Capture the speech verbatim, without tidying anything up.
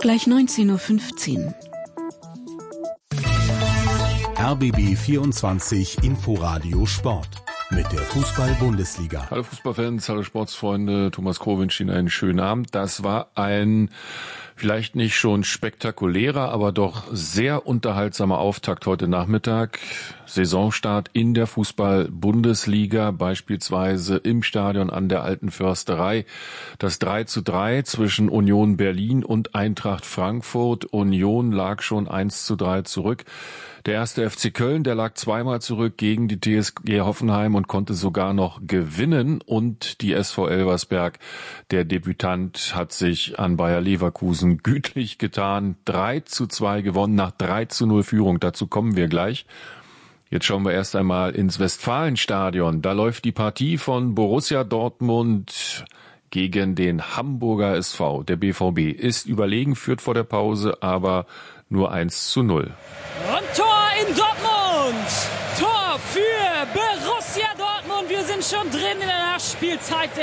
Gleich neunzehn Uhr fünfzehn. R B B vierundzwanzig Inforadio Sport mit der Fußball-Bundesliga. Hallo Fußballfans, hallo Sportsfreunde, Thomas Kroh wünscht Ihnen einen schönen Abend. Das war ein vielleicht nicht schon spektakulärer, aber doch sehr unterhaltsamer Auftakt heute Nachmittag. Saisonstart in der Fußball-Bundesliga, beispielsweise im Stadion an der Alten Försterei. Das drei zu drei zwischen Union Berlin und Eintracht Frankfurt. Union lag schon eins zu drei zurück. Der erste F C Köln, der lag zweimal zurück gegen die T S G Hoffenheim und konnte sogar noch gewinnen. Und die S V Elversberg, der Debütant, hat sich an Bayer Leverkusen gütlich getan. drei zu zwei gewonnen nach drei zu null Führung. Dazu kommen wir gleich. Jetzt schauen wir erst einmal ins Westfalenstadion. Da läuft die Partie von Borussia Dortmund gegen den Hamburger S V. Der B V B ist überlegen, führt vor der Pause, aber nur eins zu null. Und Tor in Dortmund! Tor für Borussia Dortmund! Wir sind schon drin in der Nachspielzeit der